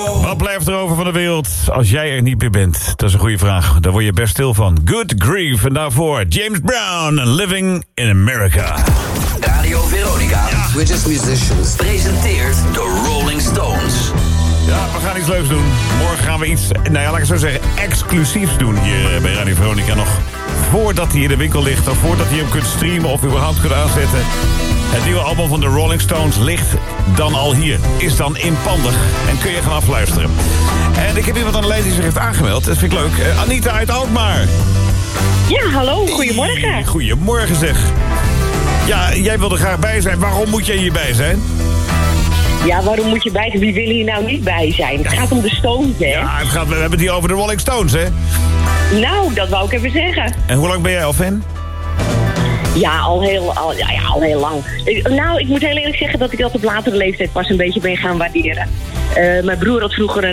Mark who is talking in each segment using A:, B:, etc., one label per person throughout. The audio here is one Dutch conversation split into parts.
A: Wat blijft er over van de wereld als jij er niet meer bent? Dat is een goede vraag. Daar word je best stil van. Good grief. En daarvoor James Brown, Living in America.
B: Radio Veronica. We're just musicians. Presenteert de Rolling Stones.
A: Ja, we gaan iets leuks doen. Morgen gaan we iets, nou ja, laat ik het zo zeggen, exclusiefs doen hier bij Radio Veronica. Nog voordat hij in de winkel ligt, of voordat je hem kunt streamen of überhaupt kunt aanzetten. Het nieuwe album van de Rolling Stones ligt dan al hier. Is dan inpandig en kun je gaan afluisteren. En ik heb iemand aan de lijn die zich heeft aangemeld. Dat vind ik leuk. Anita uit Alkmaar.
C: Ja, hallo. Goedemorgen.
A: Goedemorgen zeg. Ja, jij wil er graag bij zijn. Waarom moet jij hierbij zijn?
C: Ja, waarom moet je bij zijn? Wie wil hier nou niet bij zijn? Het gaat om de Stones, hè?
A: Ja, we hebben het hier over de Rolling Stones, hè?
C: Nou, dat wou ik even zeggen.
A: En hoe lang ben jij al fan?
C: Ja, al heel lang. Nou, ik moet heel eerlijk zeggen dat ik dat op latere leeftijd pas een beetje ben gaan waarderen. Mijn broer had vroeger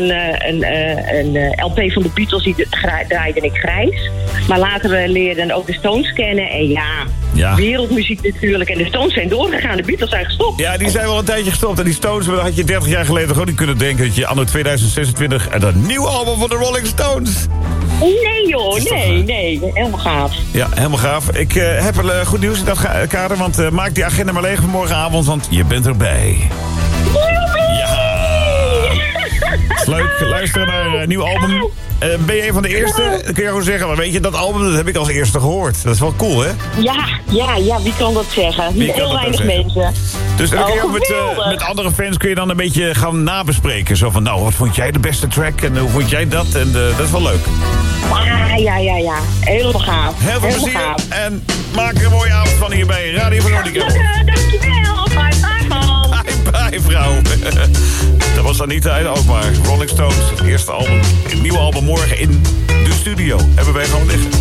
C: een LP van de Beatles, die draaide ik grijs. Maar later leerden ook de Stones kennen. En ja, wereldmuziek natuurlijk. En de Stones zijn doorgegaan, de Beatles zijn gestopt.
A: Ja, die zijn wel een tijdje gestopt. En die Stones, dat had je 30 jaar geleden gewoon niet kunnen denken dat je anno 2026 en dat nieuwe album van de Rolling Stones.
C: Nee joh, nee. Helemaal gaaf.
A: Ja, helemaal gaaf. Ik heb goed nieuws in dat kader, want maak die agenda maar leeg voor morgenavond, want je bent erbij. Ja. Is leuk. Luisteren naar een nieuw album. Ben je een van de eerste? Dan kun je gewoon zeggen, maar weet je, dat album dat heb ik als eerste gehoord. Dat is wel cool, hè?
C: Ja, wie kan dat zeggen? Heel weinig mensen.
A: Dus dan kun je ook met andere fans kun je dan een beetje gaan nabespreken. Zo van, nou, wat vond jij de beste track en hoe vond jij dat? En dat is wel leuk.
C: Ja. Helemaal gaaf.
A: Heel veel plezier gaaf. En maak er een mooie avond van hier bij Radio Veronica.
C: Dankjewel.
A: Bye, vrouw. Dat was Anita uit Alkmaar. Rolling Stones, het eerste album. Het nieuwe album morgen in de studio. Hebben wij gewoon liggen.